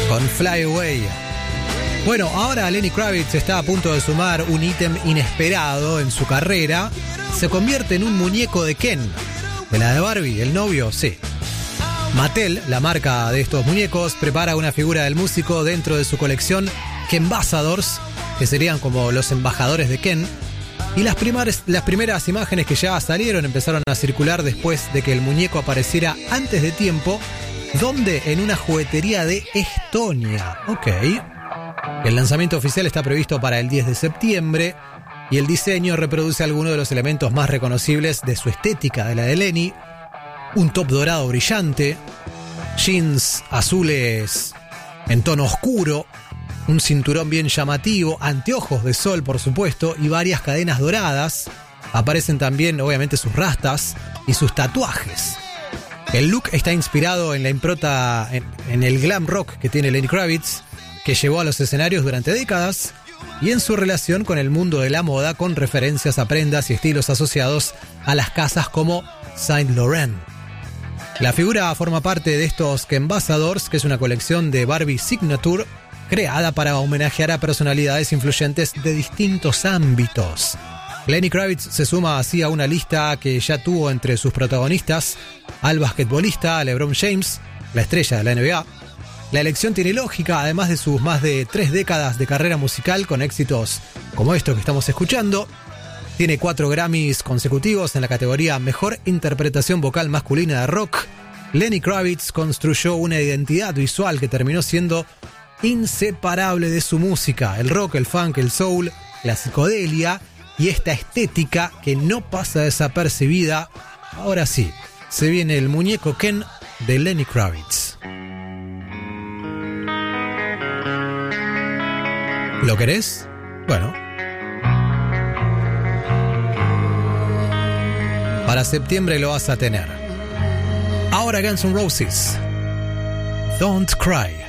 con Fly Away. Bueno, ahora Lenny Kravitz está a punto de sumar un ítem inesperado en su carrera. Se convierte en un muñeco de Ken. ¿De la de Barbie? ¿El novio? Sí. Mattel, la marca de estos muñecos, prepara una figura del músico dentro de su colección Kenbassadors, que serían como los embajadores de Ken. Y las primeras imágenes que ya salieron empezaron a circular después de que el muñeco apareciera antes de tiempo. ¿Dónde? En una juguetería de Estonia. Ok. El lanzamiento oficial está previsto para el 10 de septiembre y el diseño reproduce algunos de los elementos más reconocibles de su estética, de la de Lenny. Un top dorado brillante, jeans azules en tono oscuro, un cinturón bien llamativo, anteojos de sol por supuesto y varias cadenas doradas. Aparecen también obviamente sus rastas y sus tatuajes. El look está inspirado en la impronta, en el glam rock que tiene Lenny Kravitz, que llevó a los escenarios durante décadas, y en su relación con el mundo de la moda, con referencias a prendas y estilos asociados a las casas como Saint Laurent. La figura forma parte de estos Kenbassadors, que es una colección de Barbie Signature creada para homenajear a personalidades influyentes de distintos ámbitos. Lenny Kravitz se suma así a una lista que ya tuvo entre sus protagonistas al basquetbolista LeBron James, la estrella de la NBA. La elección tiene lógica, además de sus más de 3 décadas de carrera musical con éxitos como esto que estamos escuchando. Tiene 4 Grammys consecutivos en la categoría Mejor Interpretación Vocal Masculina de Rock. Lenny Kravitz construyó una identidad visual que terminó siendo inseparable de su música. El rock, el funk, el soul, la psicodelia y esta estética que no pasa desapercibida. Ahora sí, se viene el muñeco Ken de Lenny Kravitz. ¿Lo querés? Bueno. Para septiembre lo vas a tener. Ahora Guns N' Roses. Don't Cry.